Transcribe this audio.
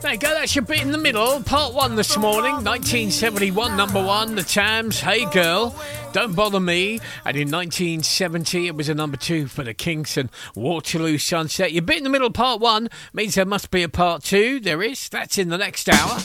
There you go, that's your bit in the middle. Part 1 this morning, 1971, number 1, The Tams, Hey Girl, Don't Bother Me. And in 1970, it was a number 2 for the Kingston, Waterloo Sunset. Your bit in the middle, part 1, means there must be a part 2. There is. That's in the next hour.